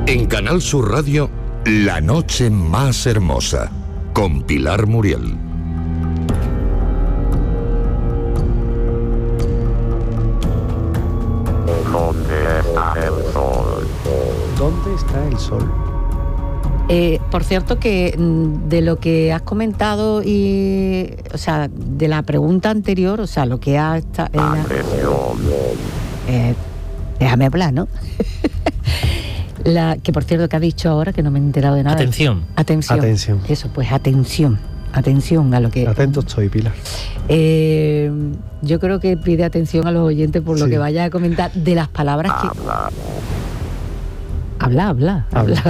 En Canal Sur Radio, La noche más hermosa, con Pilar Muriel. ¿Dónde está el sol? ¿Dónde está el sol? Por cierto que de lo que has comentado y, o sea, de la pregunta anterior, o sea, lo que ha déjame hablar, ¿no? Que por cierto que ha dicho ahora que no me he enterado de nada. Atención. Eso, pues atención a lo que... Atento estoy, Pilar. Yo creo que pide atención a los oyentes por lo que vaya a comentar de las palabras que... Habla.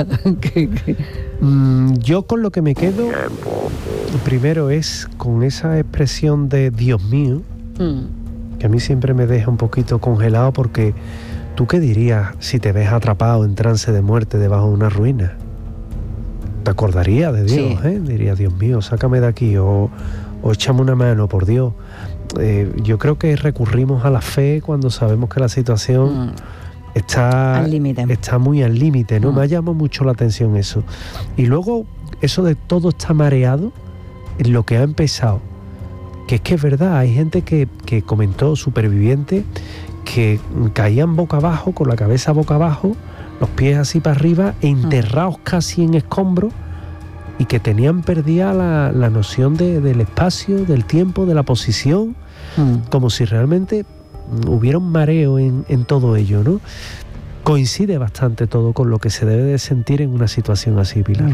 Yo con lo que me quedo primero es con esa expresión de Dios mío, que a mí siempre me deja un poquito congelado, porque ¿tú qué dirías si te ves atrapado en trance de muerte debajo de una ruina? Te acordarías de Dios, sí. Diría, Dios mío, sácame de aquí, o échame una mano, por Dios. Yo creo que recurrimos a la fe cuando sabemos que la situación está muy al límite, ¿no? Me ha llamado mucho la atención eso. Y luego, eso de todo está mareado, en lo que ha empezado. Que es que es verdad, hay gente que comentó, superviviente, que caían boca abajo, con la cabeza boca abajo, los pies así para arriba, enterrados casi en escombros, y que tenían perdida la noción del espacio, del tiempo, de la posición, como si realmente hubiera un mareo en todo ello, ¿no? Coincide bastante todo con lo que se debe de sentir en una situación así, Pilar.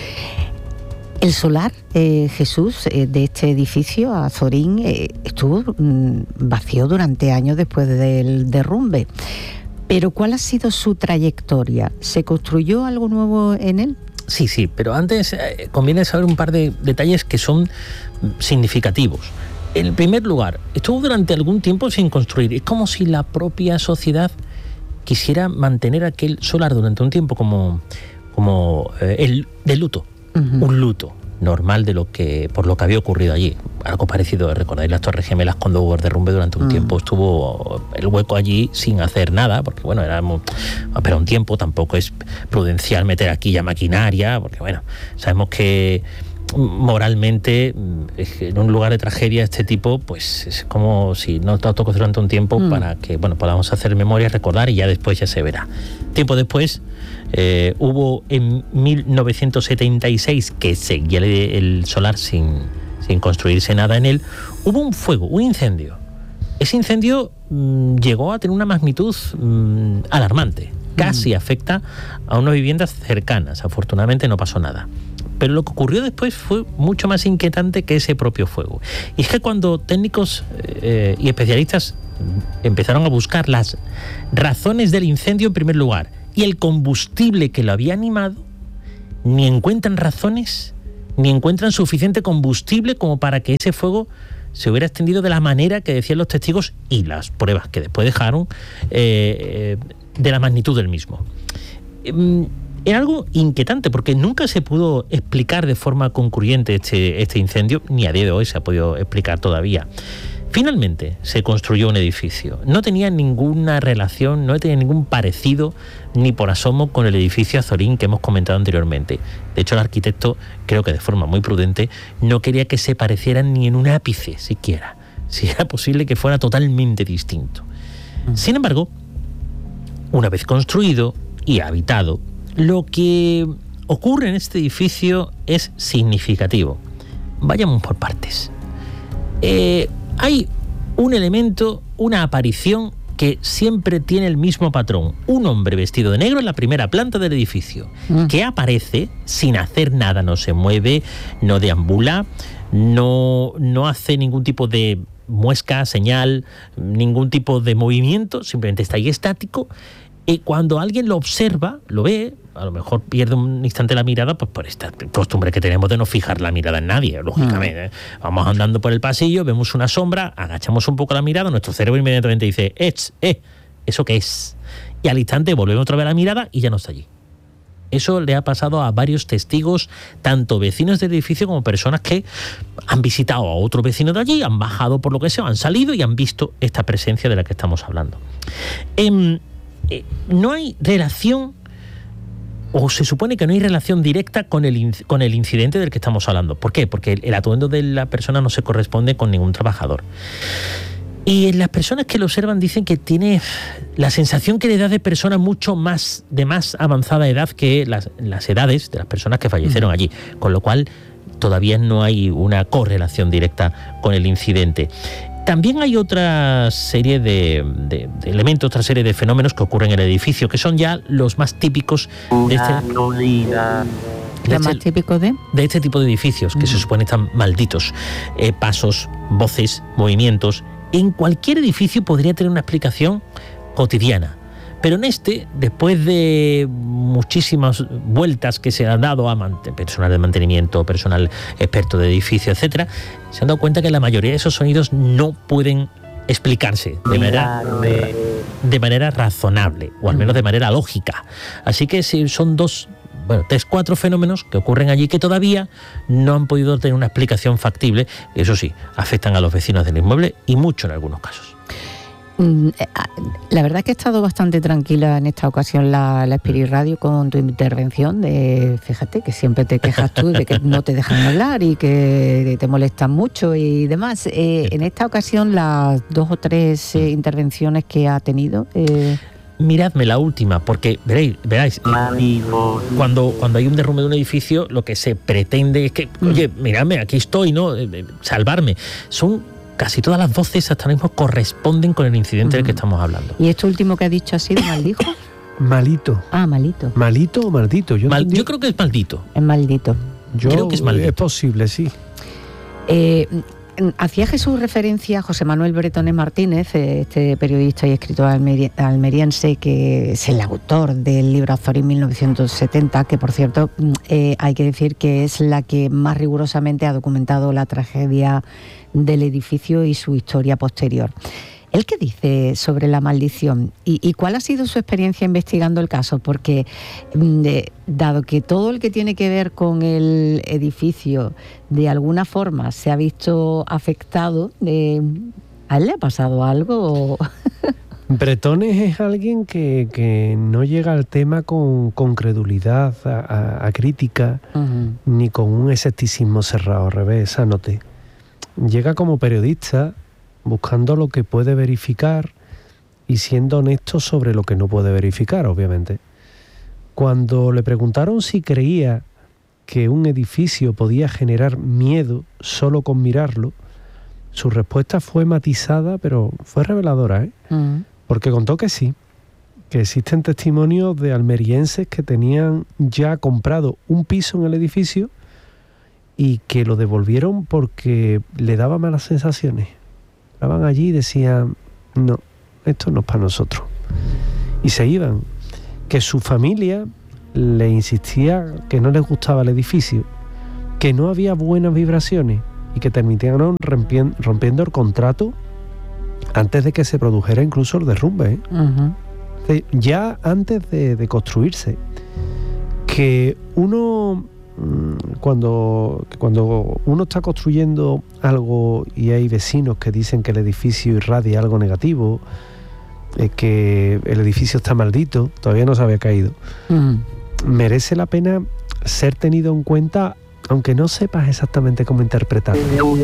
El solar, Jesús, de este edificio, Azorín, estuvo vacío durante años después del derrumbe. Pero ¿cuál ha sido su trayectoria? ¿Se construyó algo nuevo en él? Sí, pero antes conviene saber un par de detalles que son significativos. En primer lugar, estuvo durante algún tiempo sin construir. Es como si la propia sociedad quisiera mantener aquel solar durante un tiempo como el de luto. Un luto normal por lo que había ocurrido allí. Algo parecido, recordáis las Torres Gemelas, cuando hubo el derrumbe durante un tiempo, estuvo el hueco allí sin hacer nada, porque bueno, pero un tiempo tampoco es prudencial meter aquí ya maquinaria, porque bueno, sabemos que moralmente en un lugar de tragedia de este tipo, pues es como si no te tocó durante un tiempo para que podamos hacer memoria, recordar, y ya después ya se verá. Tiempo después hubo en 1976, que seguía el solar sin construirse nada en él, hubo un fuego, un incendio. Ese incendio llegó a tener una magnitud alarmante, casi afecta a unas viviendas cercanas. Afortunadamente no pasó nada. Pero lo que ocurrió después fue mucho más inquietante que ese propio fuego. Y es que cuando técnicos y especialistas empezaron a buscar las razones del incendio en primer lugar y el combustible que lo había animado, ni encuentran razones, ni encuentran suficiente combustible como para que ese fuego se hubiera extendido de la manera que decían los testigos y las pruebas que después dejaron de la magnitud del mismo. Era algo inquietante porque nunca se pudo explicar de forma concluyente este incendio, ni a día de hoy se ha podido explicar todavía. Finalmente se construyó un edificio. No tenía ninguna relación, no tenía ningún parecido ni por asomo con el edificio Azorín que hemos comentado anteriormente. De hecho, el arquitecto, creo que de forma muy prudente, no quería que se parecieran ni en un ápice siquiera. Si era posible que fuera totalmente distinto. Sin embargo, una vez construido y habitado, lo que ocurre en este edificio es significativo. Vayamos por partes. Hay un elemento, una aparición que siempre tiene el mismo patrón. Un hombre vestido de negro en la primera planta del edificio, que aparece sin hacer nada, no se mueve, no deambula, no hace ningún tipo de muesca, señal, ningún tipo de movimiento, simplemente está ahí estático. Y cuando alguien lo observa, lo ve, a lo mejor pierde un instante la mirada, pues por esta costumbre que tenemos de no fijar la mirada en nadie, lógicamente. Vamos andando por el pasillo, vemos una sombra, agachamos un poco la mirada, nuestro cerebro inmediatamente dice, ¿eso qué es? Y al instante volvemos otra vez la mirada y ya no está allí. Eso le ha pasado a varios testigos, tanto vecinos del edificio como personas que han visitado a otros vecinos de allí, han bajado por lo que sea, han salido y han visto esta presencia de la que estamos hablando. No hay relación o se supone que no hay relación directa con el incidente del que estamos hablando. ¿Por qué? Porque el atuendo de la persona no se corresponde con ningún trabajador. Y las personas que lo observan dicen que tiene la sensación que le da de persona mucho más, de más avanzada edad que las edades de las personas que fallecieron allí, con lo cual todavía no hay una correlación directa con el incidente. También hay otra serie de elementos, otra serie de fenómenos que ocurren en el edificio, que son ya los más típicos de este tipo de edificios, que se supone están malditos. Pasos, voces, movimientos. En cualquier edificio podría tener una explicación cotidiana. Pero en este, después de muchísimas vueltas que se han dado a personal de mantenimiento, personal experto de edificio, etcétera, se han dado cuenta que la mayoría de esos sonidos no pueden explicarse de manera razonable, o al menos de manera lógica. Así que son 4 fenómenos que ocurren allí que todavía no han podido tener una explicación factible. Eso sí, afectan a los vecinos del inmueble y mucho en algunos casos. La verdad que he estado bastante tranquila en esta ocasión la Spirit Radio con tu intervención. Fíjate que siempre te quejas tú de que no te dejan hablar y que te molestan mucho y demás. En esta ocasión, las 2 o 3 intervenciones que ha tenido... Miradme la última, porque veráis, cuando hay un derrumbe de un edificio, lo que se pretende es que, oye, miradme, aquí estoy, ¿no? Salvarme. Son casi todas las voces hasta ahora mismo corresponden con el incidente del que estamos hablando. ¿Y esto último que ha dicho ha sido maldijo? Malito. Ah, malito. ¿Malito o maldito? Yo creo que es maldito. Es maldito. Yo creo que es maldito. Es posible, sí. Hacía Jesús referencia a José Manuel Bretones Martínez, este periodista y escritor almeriense, que es el autor del libro Azorín 1970, que por cierto hay que decir que es la que más rigurosamente ha documentado la tragedia del edificio y su historia posterior. ¿Él qué dice sobre la maldición? ¿Y cuál ha sido su experiencia investigando el caso? Porque dado que todo el que tiene que ver con el edificio de alguna forma se ha visto afectado, ¿a él le ha pasado algo? Bretones es alguien que no llega al tema con credulidad, a crítica, ni con un escepticismo cerrado, al revés, anote. Llega como periodista buscando lo que puede verificar y siendo honesto sobre lo que no puede verificar, obviamente. Cuando le preguntaron si creía que un edificio podía generar miedo solo con mirarlo, su respuesta fue matizada, pero fue reveladora, porque contó que sí, que existen testimonios de almerienses que tenían ya comprado un piso en el edificio y que lo devolvieron porque le daba malas sensaciones. Estaban allí y decían, no, esto no es para nosotros. Y se iban. Que su familia le insistía que no les gustaba el edificio, que no había buenas vibraciones y que terminaron rompiendo el contrato antes de que se produjera incluso el derrumbe. Ya antes de construirse. Que uno... Cuando uno está construyendo algo y hay vecinos que dicen que el edificio irradia algo negativo, que el edificio está maldito, todavía no se había caído, merece la pena ser tenido en cuenta, aunque no sepas exactamente cómo interpretarlo.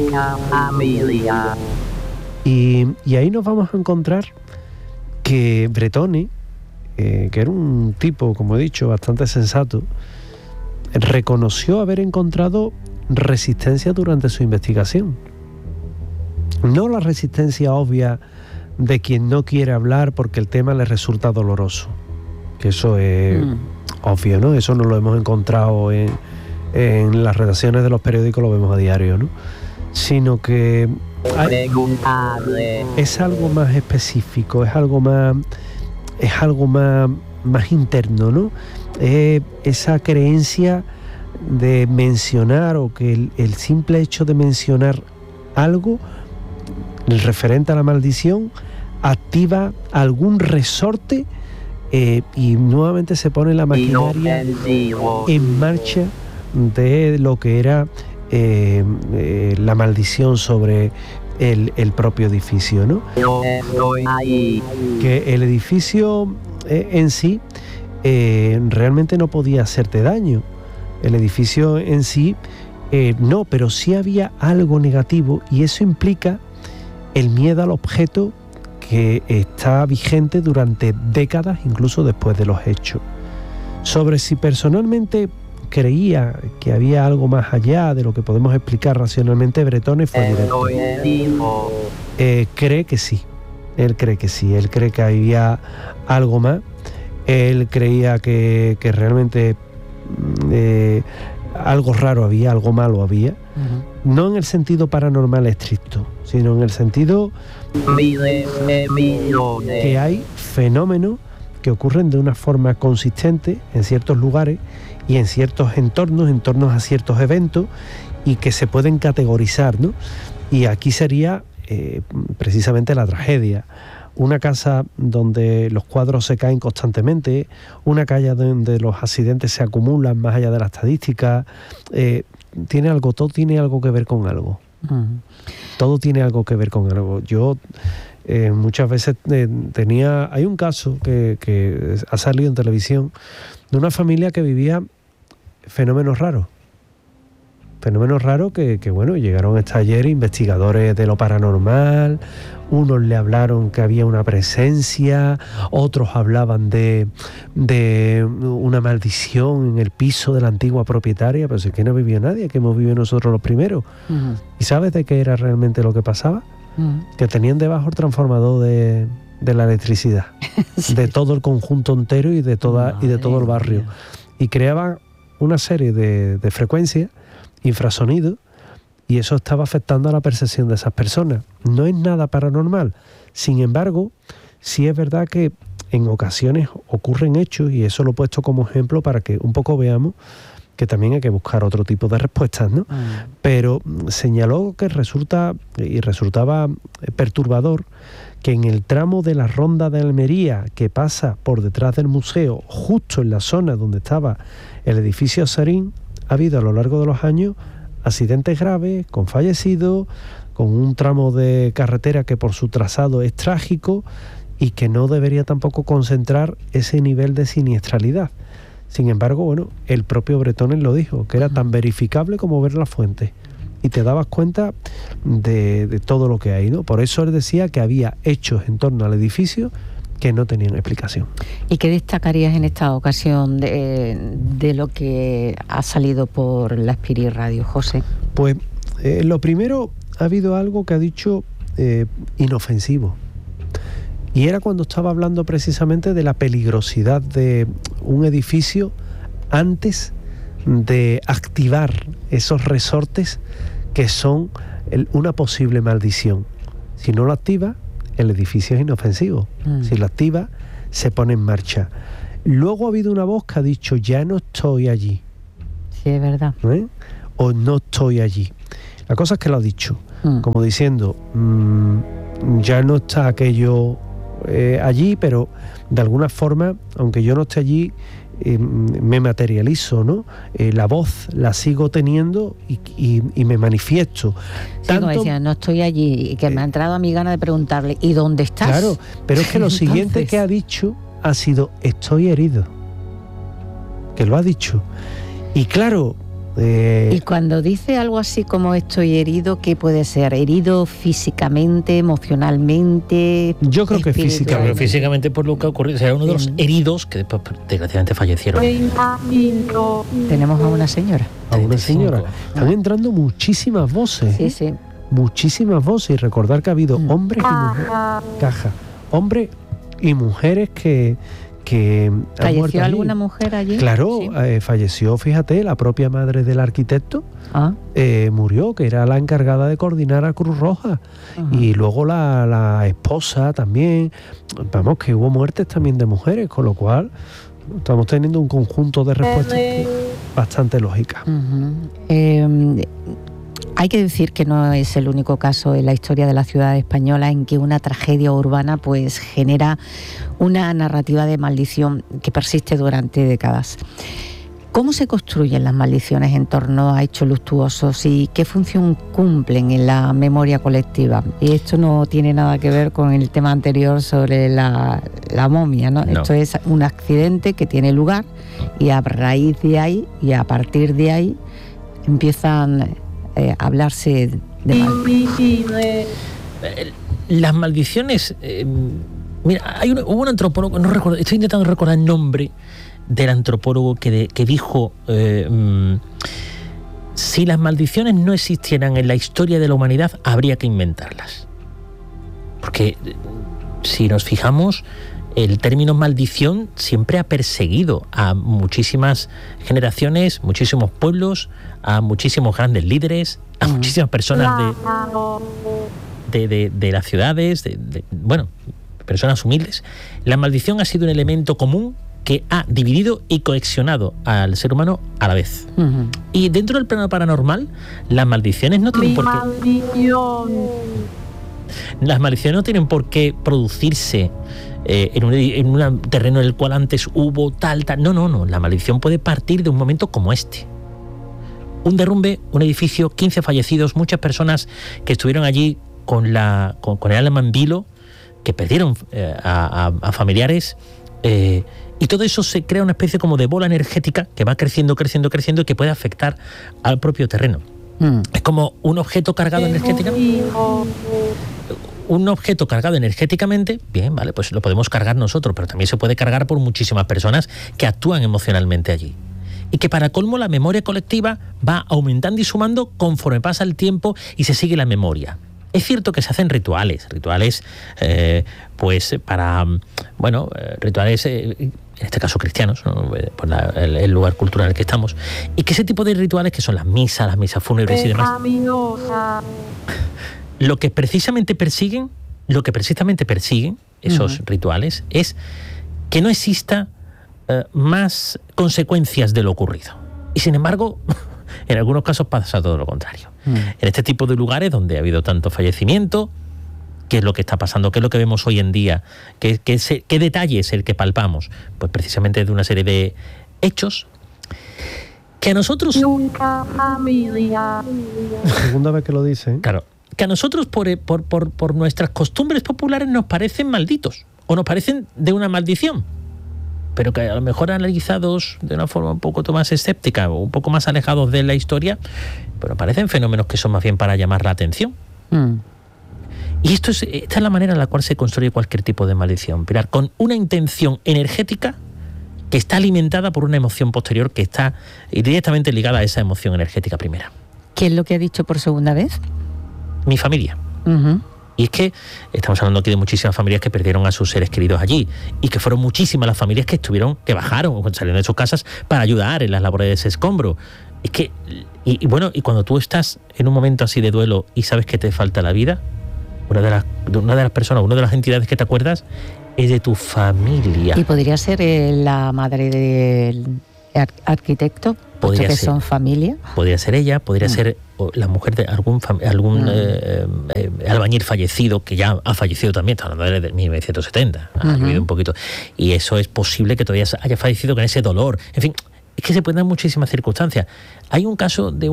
Y ahí nos vamos a encontrar que Bretones, que era un tipo, como he dicho, bastante sensato, reconoció haber encontrado resistencia durante su investigación. No la resistencia obvia de quien no quiere hablar porque el tema le resulta doloroso, que eso es obvio, ¿no? Eso no lo hemos encontrado en las redacciones de los periódicos, lo vemos a diario, ¿no? Sino que es algo más específico, es algo más interno, ¿no? Esa creencia de mencionar, o que el simple hecho de mencionar algo referente a la maldición activa algún resorte y nuevamente se pone la maquinaria en marcha de lo que era la maldición sobre el propio edificio, ¿no? Que el edificio en sí realmente no podía hacerte daño. El edificio en sí, no, pero sí había algo negativo, y eso implica el miedo al objeto que está vigente durante décadas, incluso después de los hechos. Sobre si personalmente creía que había algo más allá de lo que podemos explicar racionalmente, Bretones fue directo. Cree que sí. Él cree que sí. Él cree que había algo más. Él creía que realmente algo raro había, algo malo había. Uh-huh. No en el sentido paranormal estricto, sino en el sentido que hay fenómenos que ocurren de una forma consistente en ciertos lugares y en ciertos entornos a ciertos eventos, y que se pueden categorizar, ¿no? Y aquí sería precisamente la tragedia. Una casa donde los cuadros se caen constantemente, una calle donde los accidentes se acumulan más allá de la estadística, todo tiene algo que ver con algo. Uh-huh. Todo tiene algo que ver con algo. Yo muchas veces hay un caso que ha salido en televisión de una familia que vivía fenómenos raros que bueno, llegaron hasta ayer investigadores de lo paranormal. Unos le hablaron que había una presencia, otros hablaban de una maldición en el piso de la antigua propietaria, pero si es que no vivía nadie, que hemos vivido nosotros los primeros. Uh-huh. ¿Y sabes de qué era realmente lo que pasaba? Uh-huh. Que tenían debajo el transformador de la electricidad, sí, de todo el conjunto entero y de todo el barrio. Mía. Y creaban una serie de frecuencias, infrasonidos, y eso estaba afectando a la percepción de esas personas. No es nada paranormal. Sin embargo, sí es verdad que en ocasiones ocurren hechos, y eso lo he puesto como ejemplo para que un poco veamos que también hay que buscar otro tipo de respuestas, ¿no? Pero señaló que resultaba perturbador que en el tramo de la Ronda de Almería, que pasa por detrás del museo, justo en la zona donde estaba el edificio Azorín, ha habido a lo largo de los años accidentes graves, con fallecidos, con un tramo de carretera que por su trazado es trágico y que no debería tampoco concentrar ese nivel de siniestralidad. Sin embargo, bueno, el propio Bretones lo dijo, que era tan verificable como ver la fuente, y te dabas cuenta de todo lo que hay, ¿no? Por eso él decía que había hechos en torno al edificio que no tenían explicación. ¿Y qué destacarías en esta ocasión de lo que ha salido por La Spirit Radio, José? Pues lo primero, ha habido algo que ha dicho inofensivo. Y era cuando estaba hablando precisamente de la peligrosidad de un edificio antes de activar esos resortes que son una posible maldición. Si no lo activa, el edificio es inofensivo. Si lo activa, se pone en marcha. Luego ha habido una voz que ha dicho, ya no estoy allí. Sí, es verdad. O no estoy allí. La cosa es que lo ha dicho, como diciendo, ya no está aquello allí, pero de alguna forma, aunque yo no esté allí, me materializo, ¿no? La voz la sigo teniendo y me manifiesto. Sí, como decía, no estoy allí, y que me ha entrado a mi gana de preguntarle, ¿y dónde estás? Claro, pero es que lo siguiente que ha dicho ha sido, estoy herido. Que lo ha dicho. Y claro... Y cuando dice algo así como estoy herido, ¿qué puede ser? ¿Herido físicamente, emocionalmente? Yo creo que físicamente. Pero físicamente por lo que ha ocurrido, será uno de los heridos que después desgraciadamente fallecieron. Tenemos a una señora. A una señora. Están entrando muchísimas voces. Sí, sí. Muchísimas voces. Y recordar que ha habido hombres y mujeres. Hombres y mujeres que ¿falleció alguna mujer allí? Claro, sí. Falleció, fíjate, la propia madre del arquitecto murió, que era la encargada de coordinar a Cruz Roja. Y luego la esposa también. Vamos, que hubo muertes también de mujeres, con lo cual estamos teniendo un conjunto de respuestas bastante lógicas. Hay que decir que no es el único caso en la historia de la ciudad española en que una tragedia urbana pues genera una narrativa de maldición que persiste durante décadas. ¿Cómo se construyen las maldiciones en torno a hechos luctuosos y qué función cumplen en la memoria colectiva? Y esto no tiene nada que ver con el tema anterior sobre la momia, ¿no? Esto es un accidente que tiene lugar y a raíz de ahí y a partir de ahí empiezan a hablarse de mal. Las maldiciones... mira, hubo un antropólogo, no recuerdo, estoy intentando recordar el nombre del antropólogo que dijo si las maldiciones no existieran en la historia de la humanidad, habría que inventarlas. Porque si nos fijamos, el término maldición siempre ha perseguido a muchísimas generaciones, muchísimos pueblos, a muchísimos grandes líderes, a muchísimas personas de las ciudades, bueno, personas humildes. La maldición ha sido un elemento común que ha dividido y cohesionado al ser humano a la vez. Y dentro del plano paranormal, las maldiciones no tienen por qué... Las maldiciones no tienen por qué producirse en un terreno en el cual antes hubo tal. No. La maldición puede partir de un momento como este. Un derrumbe, un edificio, 15 fallecidos, muchas personas que estuvieron allí con el alma en vilo, que perdieron a familiares, y todo eso se crea una especie como de bola energética que va creciendo y que puede afectar al propio terreno. Es como un objeto cargado energéticamente. Un objeto cargado energéticamente, bien, vale, pues lo podemos cargar nosotros, pero también se puede cargar por muchísimas personas que actúan emocionalmente allí. Y que para colmo la memoria colectiva va aumentando y sumando conforme pasa el tiempo y se sigue la memoria. Es cierto que se hacen rituales, pues para, bueno, rituales, en este caso cristianos, ¿no? Por el lugar cultural en el que estamos, y que ese tipo de rituales, que son las misas fúnebres y demás, lo que precisamente persiguen esos rituales es que no exista más consecuencias de lo ocurrido. Y sin embargo, en algunos casos pasa todo lo contrario. En este tipo de lugares donde ha habido tanto fallecimiento, ¿qué es lo que está pasando? ¿Qué es lo que vemos hoy en día? ¿Qué detalle es el que palpamos? Pues precisamente de una serie de hechos que a nosotros... Nunca familia. Segunda vez que lo dice. Claro, que a nosotros por nuestras costumbres populares nos parecen malditos o nos parecen de una maldición, pero que a lo mejor analizados de una forma un poco más escéptica o un poco más alejados de la historia, pero parecen fenómenos que son más bien para llamar la atención. Y esta es la manera en la cual se construye cualquier tipo de maldición, Pilar, con una intención energética que está alimentada por una emoción posterior que está directamente ligada a esa emoción energética primera. ¿Qué es lo que ha dicho por segunda vez? Mi familia. Y es que estamos hablando aquí de muchísimas familias que perdieron a sus seres queridos allí, y que fueron muchísimas las familias que bajaron, salieron de sus casas para ayudar en las labores de ese escombro. Es que, y cuando tú estás en un momento así de duelo y sabes que te falta la vida, una de las personas, una de las entidades que te acuerdas es de tu familia. ¿Y podría ser la madre del arquitecto? Podría que ser. Son familia. Podría ser ella, podría ser la mujer de algún albañil fallecido, que ya ha fallecido también, está hablando de 1970, ha vivido un poquito, y eso es posible que todavía haya fallecido con ese dolor. En fin, es que se pueden dar muchísimas circunstancias. Hay un caso de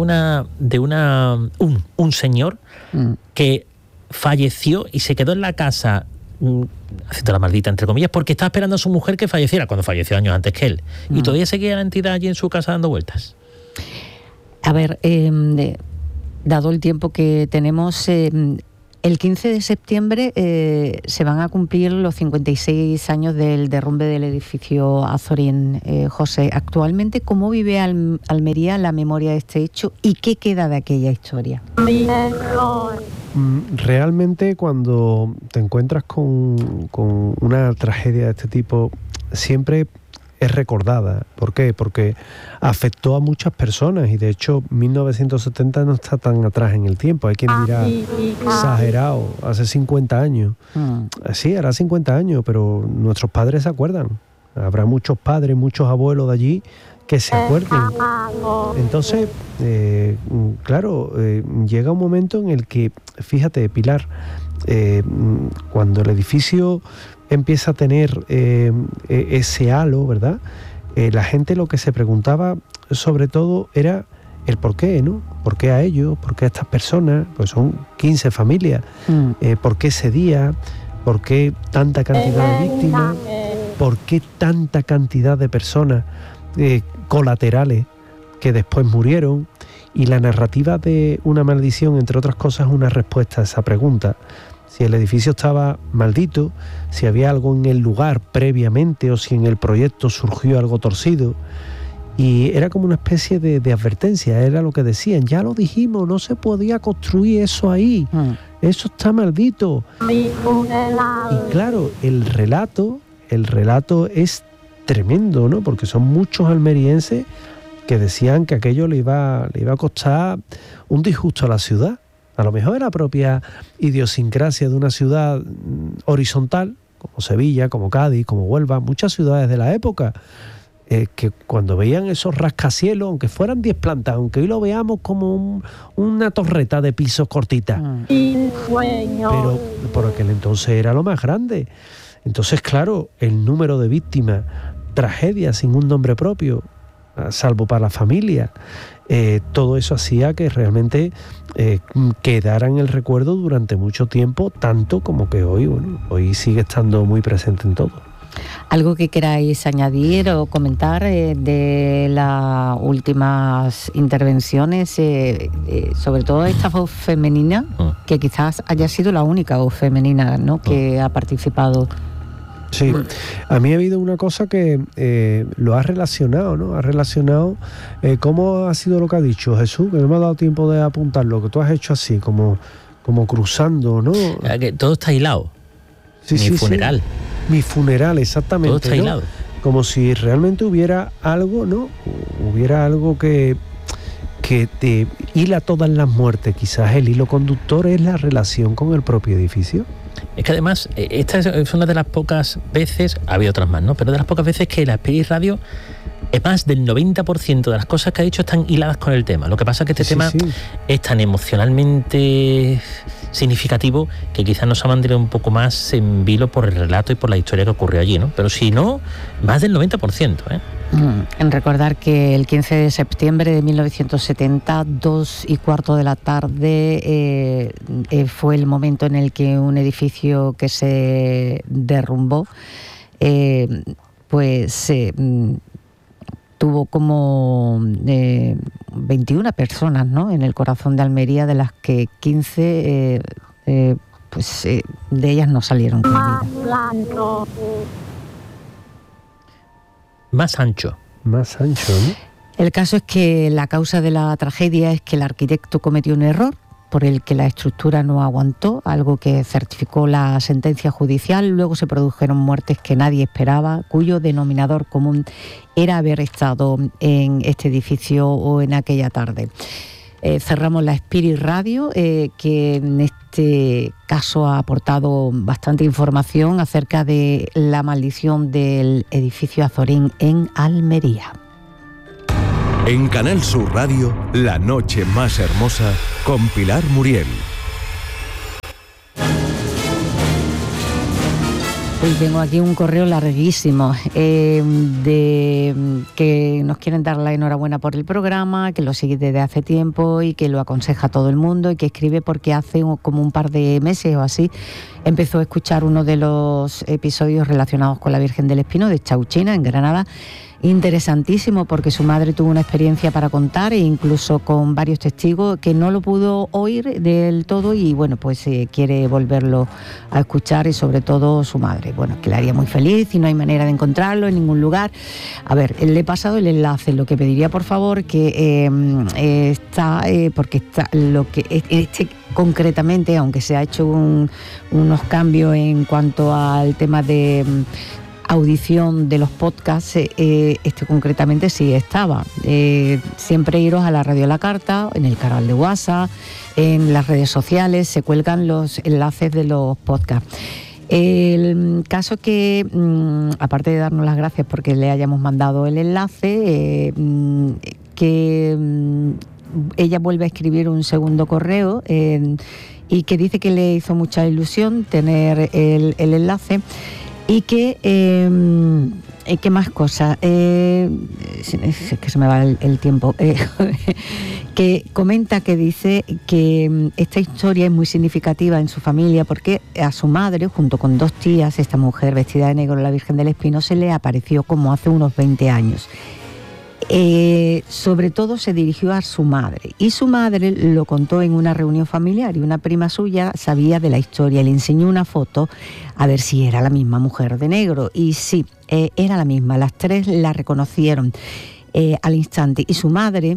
un señor que falleció y se quedó en la casa, haciendo la maldita entre comillas, porque estaba esperando a su mujer que falleciera, cuando falleció años antes que él, y todavía seguía la entidad allí en su casa dando vueltas. A ver, dado el tiempo que tenemos, el 15 de septiembre se van a cumplir los 56 años del derrumbe del edificio Azorín. José, actualmente, ¿cómo vive Almería la memoria de este hecho y qué queda de aquella historia? Realmente, cuando te encuentras con una tragedia de este tipo, siempre es recordada. ¿Por qué? Porque afectó a muchas personas, y de hecho 1970 no está tan atrás en el tiempo. Hay quien dirá exagerado, hace 50 años. Sí, hará 50 años, pero nuestros padres se acuerdan. Habrá muchos padres, muchos abuelos de allí que se acuerden. Entonces, claro, llega un momento en el que, fíjate, Pilar, cuando el edificio empieza a tener ese halo, ¿verdad? la gente lo que se preguntaba sobre todo era el por qué, ¿no? ¿Por qué a ellos? ¿Por qué a estas personas? Pues son 15 familias. ¿Por qué ese día? ¿Por qué tanta cantidad de víctimas? ¿Por qué tanta cantidad de personas colaterales que después murieron? Y la narrativa de una maldición, entre otras cosas, es una respuesta a esa pregunta. Si el edificio estaba maldito, si había algo en el lugar previamente o si en el proyecto surgió algo torcido. Y era como una especie de advertencia, era lo que decían, ya lo dijimos, no se podía construir eso ahí, eso está maldito. Y claro, el relato es tremendo, ¿no? Porque son muchos almerienses que decían que aquello le iba a costar un disgusto a la ciudad. A lo mejor era la propia idiosincrasia de una ciudad horizontal, como Sevilla, como Cádiz, como Huelva, muchas ciudades de la época, que cuando veían esos rascacielos, aunque fueran 10 plantas, aunque hoy lo veamos como una torreta de pisos cortita, pero por aquel entonces era lo más grande. Entonces, claro, el número de víctimas, tragedias sin un nombre propio, salvo para la familia, todo eso hacía que realmente quedara en el recuerdo durante mucho tiempo, tanto como que hoy sigue estando muy presente en todo. ¿Algo que queráis añadir o comentar de las últimas intervenciones, sobre todo esta voz femenina, que quizás haya sido la única voz femenina, ¿no?, que ha participado? Sí, a mí ha habido una cosa que lo ha relacionado, ¿no? Ha relacionado cómo ha sido lo que ha dicho Jesús, que no me ha dado tiempo de apuntarlo, que tú has hecho así, como cruzando, ¿no? Que todo está hilado. Sí, Mi funeral. Sí. Mi funeral, exactamente. Todo está hilado. Como si realmente hubiera algo, ¿no? Hubiera algo que te hila todas las muertes. Quizás el hilo conductor es la relación con el propio edificio. Es que además, esta es una de las pocas veces, ha habido otras más, ¿no?, pero de las pocas veces que la Spirit Radio, es más del 90% de las cosas que ha dicho están hiladas con el tema. Lo que pasa es que este tema es tan emocionalmente significativo que quizás nos ha mantenido un poco más en vilo por el relato y por la historia que ocurrió allí, ¿no? Pero si no, más del 90%, ¿eh? En recordar que el 15 de septiembre de 1970, 2:15 de la tarde, fue el momento en el que un edificio que se derrumbó, tuvo como 21 personas, ¿no?, en el corazón de Almería, de las que 15 de ellas no salieron con vida. Más ancho, ¿no? El caso es que la causa de la tragedia es que el arquitecto cometió un error por el que la estructura no aguantó, algo que certificó la sentencia judicial. Luego se produjeron muertes que nadie esperaba, cuyo denominador común era haber estado en este edificio o en aquella tarde. Cerramos la Spirit Radio, que en este caso ha aportado bastante información acerca de la maldición del edificio Azorín en Almería. En Canal Sur Radio, La Noche Más Hermosa, con Pilar Muriel. Hoy tengo aquí un correo larguísimo de que nos quieren dar la enhorabuena por el programa, que lo sigue desde hace tiempo y que lo aconseja a todo el mundo, y que escribe porque hace como un par de meses o así empezó a escuchar uno de los episodios relacionados con la Virgen del Espino de Chauchina, en Granada. Interesantísimo, porque su madre tuvo una experiencia para contar, e incluso con varios testigos, que no lo pudo oír del todo, y bueno, pues quiere volverlo a escuchar, y sobre todo su madre, bueno, que le haría muy feliz, y no hay manera de encontrarlo en ningún lugar. A ver, le he pasado el enlace. Lo que pediría, por favor, que porque está lo que concretamente, aunque se ha hecho unos cambios en cuanto al tema de audición de los podcasts, concretamente sí estaba. Siempre iros a la Radio La Carta, en el canal de WhatsApp, en las redes sociales, se cuelgan los enlaces de los podcasts. El caso que, aparte de darnos las gracias porque le hayamos mandado el enlace, ella vuelve a escribir un segundo correo y que dice que le hizo mucha ilusión tener el enlace, y que ¿Qué más cosas? Es que se me va el tiempo. Que comenta, que dice que esta historia es muy significativa en su familia porque a su madre, junto con 2 tías, esta mujer vestida de negro, la Virgen del Espino, se le apareció como hace unos 20 años. Sobre todo se dirigió a su madre, y su madre lo contó en una reunión familiar, y una prima suya sabía de la historia, le enseñó una foto a ver si era la misma mujer de negro, y sí, era la misma. Las 3 la reconocieron al instante, y su madre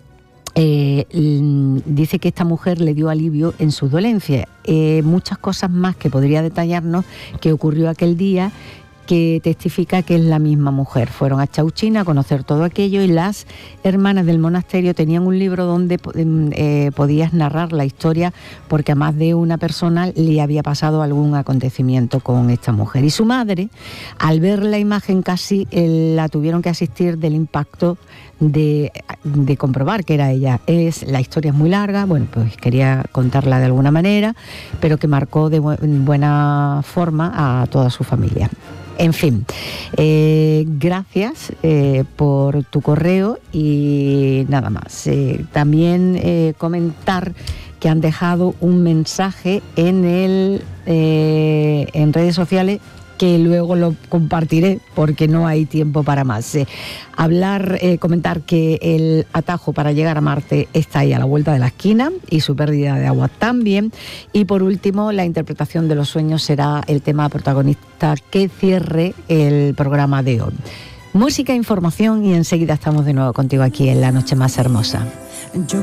dice que esta mujer le dio alivio en sus dolencias. Muchas cosas más que podría detallarnos que ocurrió aquel día, que testifica que es la misma mujer. Fueron a Chauchina a conocer todo aquello, y las hermanas del monasterio tenían un libro donde podías narrar la historia, porque a más de una persona le había pasado algún acontecimiento con esta mujer. Y su madre, al ver la imagen, casi la tuvieron que asistir del impacto de comprobar que era ella. La historia es muy larga, bueno, pues quería contarla de alguna manera, pero que marcó de buena forma a toda su familia. En fin, gracias por tu correo, y nada más. También comentar que han dejado un mensaje en redes sociales, que luego lo compartiré porque no hay tiempo para más. Comentar que el atajo para llegar a Marte está ahí a la vuelta de la esquina, y su pérdida de agua también. Y por último, la interpretación de los sueños será el tema protagonista que cierre el programa de hoy. Música, información, y enseguida estamos de nuevo contigo aquí en La Noche Más Hermosa.